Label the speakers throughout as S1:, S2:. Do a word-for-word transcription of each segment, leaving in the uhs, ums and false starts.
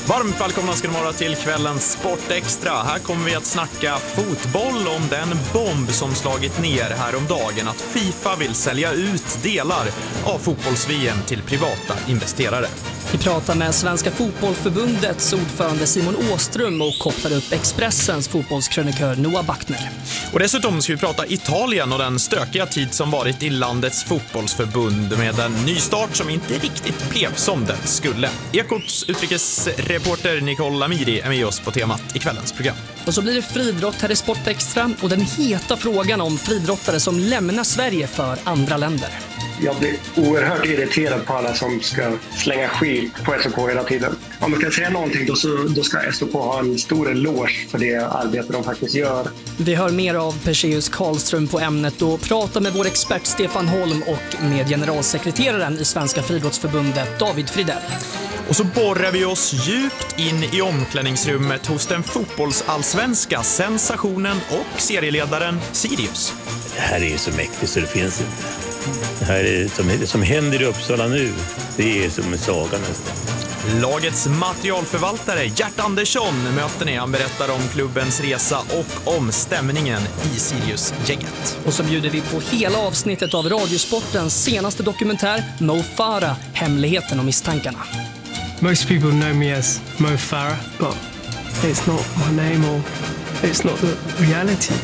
S1: Varmt välkomna ska ni vara till kvällens Sportextra. Här kommer vi att snacka fotboll om den bomb som slagit ner här om dagen att FIFA vill sälja ut delar av fotbolls-V M till privata investerare.
S2: Vi pratar med Svenska fotbollförbundets ordförande Simon Åström och kopplar upp Expressens fotbollskrönikör Noah Backner.
S1: Och dessutom ska vi prata Italien och den stökiga tid som varit i landets fotbollsförbund med en nystart som inte riktigt blev som den skulle. Ekots utrikesreporter Nicole Amiri är med oss på temat i kvällens program.
S2: Och så blir det friidrott här i Sportextra och den heta frågan om friidrottare som lämnar Sverige för andra länder.
S3: Jag blir oerhört irriterad på alla som ska slänga skit på S O K hela tiden. Om man ska säga någonting då, så, då ska S O K ha en stor eloge för det arbete de faktiskt gör.
S2: Vi hör mer av Perseus Karlström på ämnet och pratar med vår expert Stefan Holm och med generalsekreteraren i Svenska friidrottsförbundet David Fridell.
S1: Och så borrar vi oss djupt in i omklädningsrummet hos den fotbollsallsvenska sensationen och serieledaren Sirius.
S4: Det här är så mäktigt så det finns inte. Det här är som, det som händer i Uppsala nu, det är som en saga nästan.
S1: Lagets materialförvaltare Gert Andersson möter ni. Han berättar om klubbens resa och om stämningen i Sirius-gänget.
S2: Och så bjuder vi på hela avsnittet av Radiosportens senaste dokumentär Mo Farah, hemligheten och misstankarna.
S5: Most people know me as Mo Farah, but it's not my name or it's not the reality.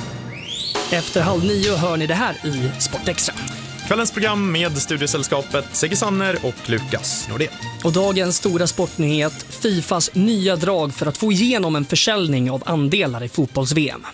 S2: Efter halv nio hör ni det här i Sportextra.
S1: Kvällens program med studiesällskapet Sigge Sanner och Lukas Nordén.
S2: Och dagens stora sportnyhet, FIFAs nya drag för att få igenom en försäljning av andelar i fotbolls-V M.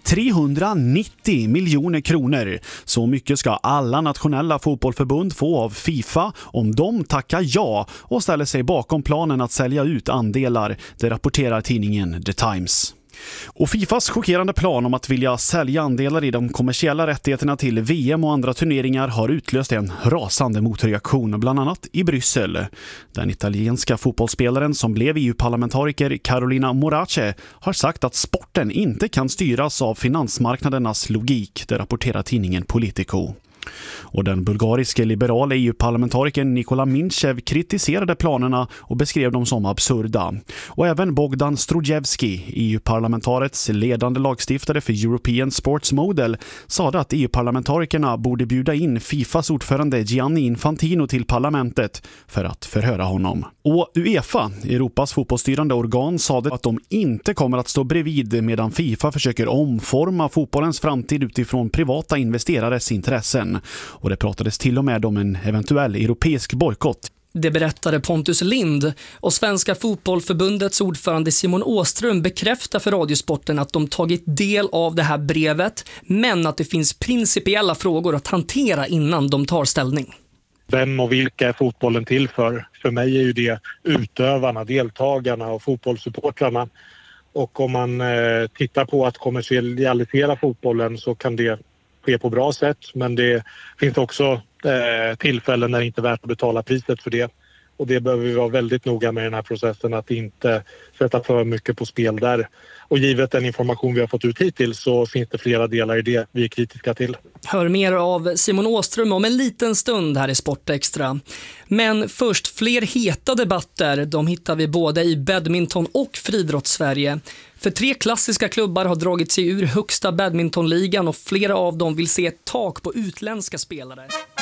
S6: trehundranittio miljoner kronor. Så mycket ska alla nationella fotbollförbund få av FIFA om de tackar ja och ställer sig bakom planen att sälja ut andelar. Det rapporterar tidningen The Times. Och FIFAs chockerande plan om att vilja sälja andelar i de kommersiella rättigheterna till V M och andra turneringar har utlöst en rasande motreaktion, bland annat i Bryssel. Den italienska fotbollsspelaren som blev E U-parlamentariker Carolina Morace har sagt att sporten inte kan styras av finansmarknadernas logik, det rapporterar tidningen Politico. Och den bulgariske liberala E U-parlamentarikern Nikola Minchev kritiserade planerna och beskrev dem som absurda. Och även Bogdan Strojevski, E U-parlamentarets ledande lagstiftare för European Sports Model, sa att E U-parlamentarikerna borde bjuda in FIFAs ordförande Gianni Infantino till parlamentet för att förhöra honom. Och UEFA, Europas fotbollsstyrande organ, sa att de inte kommer att stå bredvid medan FIFA försöker omforma fotbollens framtid utifrån privata investerares intressen. Och det pratades till och med om en eventuell europeisk bojkott.
S2: Det berättade Pontus Lind och Svenska fotbollförbundets ordförande Simon Åström bekräftar för Radiosporten att de tagit del av det här brevet, men att det finns principiella frågor att hantera innan de tar ställning.
S7: Vem och vilka är fotbollen till för? För mig är ju det utövarna, deltagarna och fotbollssupportrarna. Och om man eh, tittar på att kommersialisera fotbollen så kan det ske på bra sätt, men det finns också eh, tillfällen när det inte är värt att betala priset för det. Och det behöver vi vara väldigt noga med i den här processen, att inte sätta för mycket på spel där. Och givet den information vi har fått ut hittills så finns det flera delar i det vi är kritiska till.
S2: Hör mer av Simon Åström om en liten stund här i Sportextra. Men först, fler heta debatter, de hittar vi både i badminton och friidrotts-Sverige. För tre klassiska klubbar har dragit sig ur högsta badmintonligan och flera av dem vill se ett tak på utländska spelare.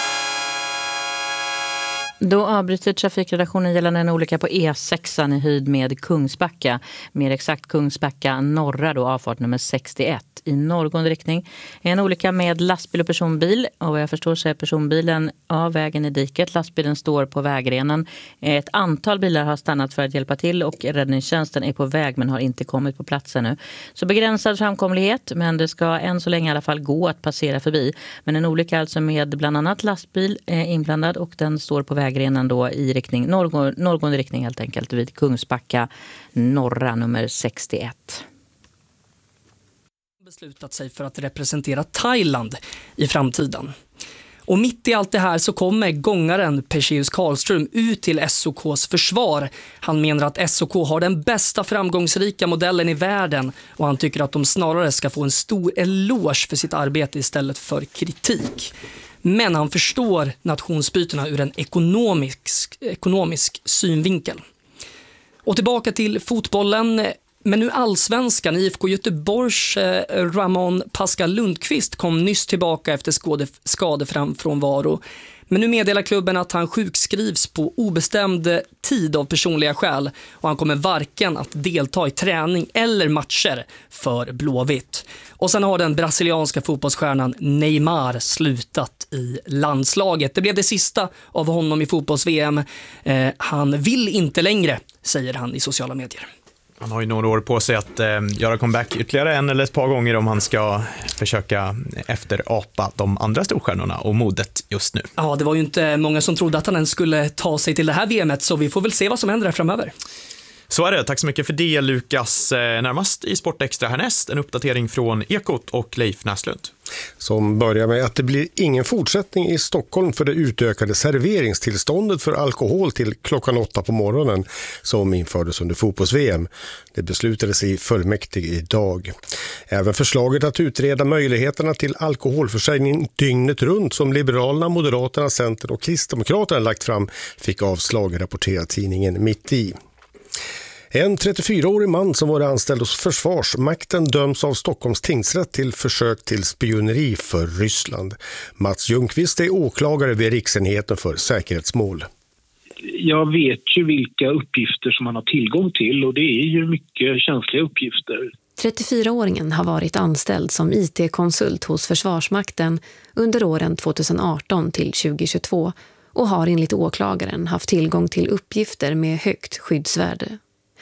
S8: Då avbryter trafikredaktionen gällande en olycka på E sex i höjd med Kungsbacka. Mer exakt Kungsbacka norra, då avfart nummer sextioett i norrgående riktning. En olycka med lastbil och personbil. Och vad jag förstår så är personbilen av vägen i diket. Lastbilen står på vägrenen. Ett antal bilar har stannat för att hjälpa till och räddningstjänsten är på väg men har inte kommit på plats ännu. Så begränsad framkomlighet, men det ska än så länge i alla fall gå att passera förbi. Men en olycka alltså med bland annat lastbil är inblandad och den står på vägrenen då i riktning, norrgå, norrgående riktning helt enkelt vid Kungsbacka norra nummer sextioett.
S2: Beslutat sig för att representera Thailand i framtiden. Och mitt i allt det här så kommer gångaren Perseus Karlström ut till S O K:s försvar. Han menar att S O K har den bästa framgångsrika modellen i världen och han tycker att de snarare ska få en stor eloge för sitt arbete istället för kritik. Men han förstår nationsbytena ur en ekonomisk, ekonomisk synvinkel. Och tillbaka till fotbollen. Men nu allsvenskan, I F K Göteborgs eh, Ramon Pascal Lundqvist kom nyss tillbaka efter skade, skadefrånvaro. Men nu meddelar klubben att han sjukskrivs på obestämd tid av personliga skäl och han kommer varken att delta i träning eller matcher för Blåvitt. Och sen har den brasilianska fotbollsstjärnan Neymar slutat i landslaget. Det blev det sista av honom i fotbolls-V M. Eh, han vill inte längre, säger han i sociala medier.
S1: Han har ju några år på sig att eh, göra comeback ytterligare en eller ett par gånger om han ska försöka efterapa de andra storstjärnorna och modet just nu.
S2: Ja, det var ju inte många som trodde att han ens skulle ta sig till det här V M:et, så vi får väl se vad som händer framöver.
S1: Så är det. Tack så mycket för det, Lukas. Närmast i Sportextra härnäst en uppdatering från Ekot och Leif Näslund.
S9: Som börjar med att det blir ingen fortsättning i Stockholm för det utökade serveringstillståndet för alkohol till klockan åtta på morgonen som infördes under fotbolls-V M. Det beslutades i fullmäktige idag. Även förslaget att utreda möjligheterna till alkoholförsäljning dygnet runt som Liberalerna, Moderaterna, Centern och Kristdemokraterna lagt fram fick avslag, rapporterar tidningen Mitt i. En trettiofyraårig man som var anställd hos Försvarsmakten döms av Stockholms tingsrätt till försök till spioneri för Ryssland. Mats Ljungqvist är åklagare vid Riksenheten för säkerhetsmål.
S10: Jag vet ju vilka uppgifter som man har tillgång till och det är ju mycket känsliga uppgifter.
S11: trettiofyraåringen har varit anställd som I T-konsult hos Försvarsmakten under åren tjugoarton till tjugohundratjugotvå och har enligt åklagaren haft tillgång till uppgifter med högt skyddsvärde.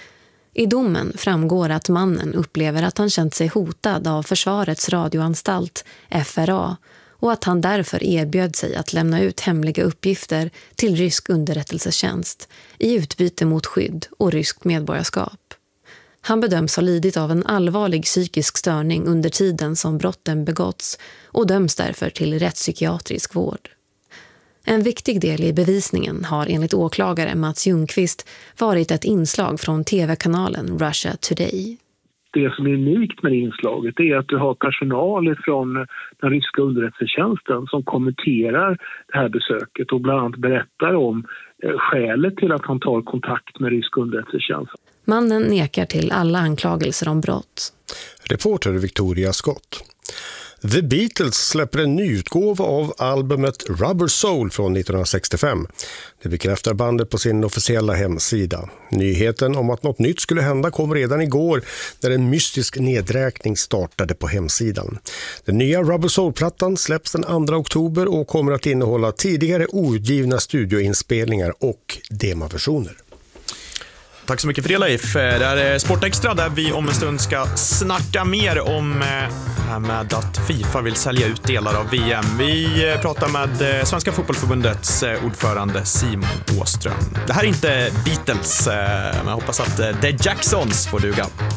S11: I domen framgår att mannen upplever att han känt sig hotad av Försvarets radioanstalt, F R A, och att han därför erbjöd sig att lämna ut hemliga uppgifter till rysk underrättelsetjänst i utbyte mot skydd och ryskt medborgarskap. Han bedöms ha lidit av en allvarlig psykisk störning under tiden som brotten begåtts och döms därför till rättspsykiatrisk vård. En viktig del i bevisningen har enligt åklagare Mats Ljungqvist varit ett inslag från tv-kanalen Russia Today.
S10: Det som är unikt med det inslaget är att du har personal från den ryska underrättelsetjänsten som kommenterar det här besöket och bland annat berättar om skälet till att han tar kontakt med rysk underrättelsetjänst.
S11: Mannen nekar till alla anklagelser om brott.
S9: Reporter Victoria Scott. The Beatles släpper en nyutgåva av albumet Rubber Soul från nittonhundrasextiofem. Det bekräftar bandet på sin officiella hemsida. Nyheten om att något nytt skulle hända kom redan igår när en mystisk nedräkning startade på hemsidan. Den nya Rubber Soul-plattan släpps den andra oktober och kommer att innehålla tidigare outgivna studioinspelningar och demoversioner.
S1: Tack så mycket för det, Leif. Det här är Sportextra där vi om en stund ska snacka mer om här med att FIFA vill sälja ut delar av V M. Vi pratar med Svenska fotbollförbundets ordförande Simon Åström. Det här är inte Beatles, men jag hoppas att The Jacksons får duga.